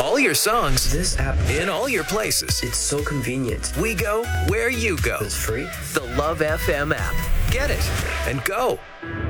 All your songs This app, in all your places. it's so convenient. We go where you go. It's free. The Love FM app. Get it and go.